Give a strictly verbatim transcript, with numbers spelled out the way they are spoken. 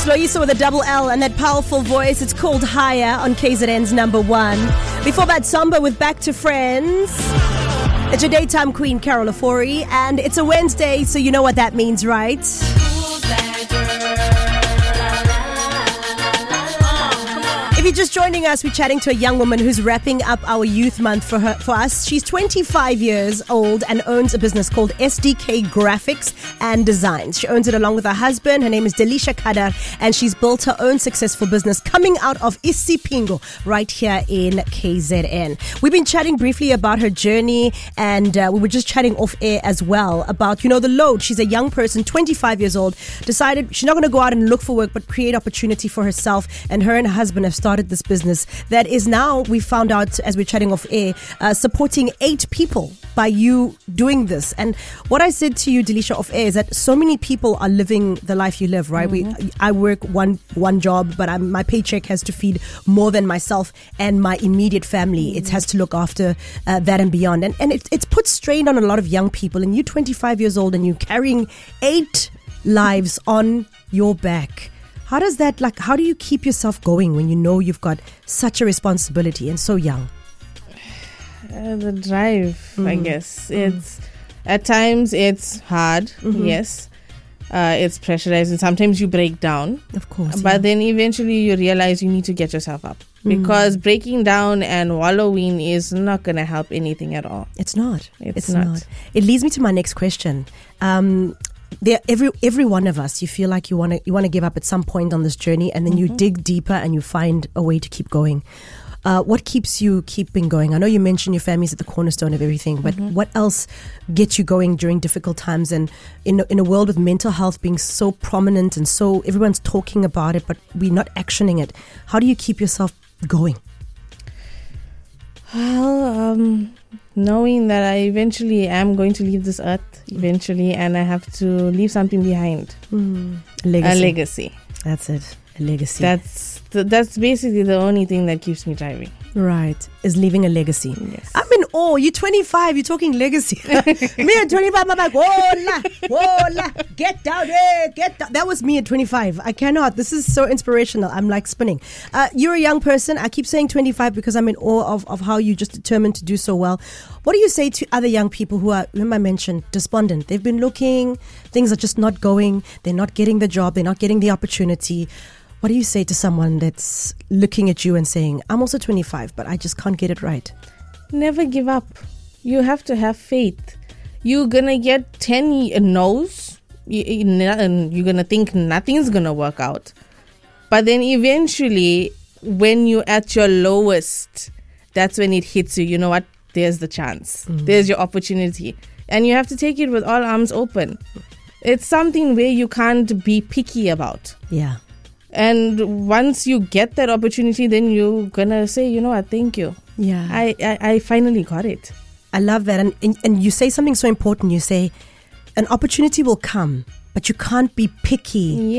Loyiso with a double L and that powerful voice. It's called Higher on K Z N's number one. Before that, Samba with Back to Friends. It's your daytime queen, Carol Afori, and it's a Wednesday, so you know what that means, right? If you're just joining us, we're chatting to a young woman who's wrapping up our youth month for her for us. She's twenty-five years old and owns a business called S D K Graphics and Designs. She owns it along with her husband. Her name is Delisha Kadar, and she's built her own successful business coming out of Isipingo right here in K Z N. We've been chatting briefly about her journey, and uh, we were just chatting off air as well about, you know, the load. She's a young person, twenty-five years old, decided she's not going to go out and look for work, but create opportunity for herself. And her and her husband have started this business that is now, we found out as we're chatting off air, uh, supporting eight people by you doing this. And what I said to you, Delisha, off air is that so many people are living the life you live, right? Mm-hmm. We, I work one one job, but I'm, my paycheck has to feed more than myself and my immediate family. Mm-hmm. It has to look after uh, that and beyond. And, and it, it's put strain on a lot of young people. And you're twenty-five years old and you're carrying eight lives on your back. How does that, like, how do you keep yourself going when you know you've got such a responsibility and so young? Uh, the drive, mm. I guess. Mm. It's, at times it's hard, mm-hmm. yes. Uh, it's pressurizing. Sometimes you break down. Of course. But yeah. then eventually you realize you need to get yourself up. Mm. Because breaking down and wallowing is not going to help anything at all. It's not. It's, it's not. not. It leads me to my next question. Um, There, every every one of us, you feel like you want to you want to give up at some point on this journey, and then mm-hmm. you dig deeper and you find a way to keep going. Uh, what keeps you keeping going? I know you mentioned your family's at the cornerstone of everything, but mm-hmm. what else gets you going during difficult times? And in in a world with mental health being so prominent and so everyone's talking about it, but we're not actioning it, how do you keep yourself going? Well, um, knowing that I eventually am going to leave this earth, eventually, and I have to leave something behind. Mm. A legacy. A legacy. That's it. A legacy. That's th- that's basically the only thing that keeps me driving. Right. Is leaving a legacy. Yes. I'm in awe. You're twenty-five. You're talking legacy. Me at twenty-five, I'm like, whoa, whoa, get down there, get down. That was me at twenty-five. I cannot. This is so inspirational. I'm like spinning. Uh, you're a young person. I keep saying twenty-five because I'm in awe of, of how you just determined to do so well. What do you say to other young people who are, remember I mentioned, despondent? They've been looking, things are just not going. They're not getting the job. They're not getting the opportunity. What do you say to someone that's looking at you and saying, I'm also twenty-five, but I just can't get it right? Never give up. You have to have faith. You're going to get ten no's. You're going to think nothing's going to work out. But then eventually, when you're at your lowest, that's when it hits you. You know what? There's the chance. Mm. There's your opportunity. And you have to take it with all arms open. It's something where you can't be picky about. Yeah. And once you get that opportunity, then you're going to say, you know what, thank you. Yeah. I, I, I finally got it. I love that. And, and and you say something so important. You say, an opportunity will come, but you can't be picky.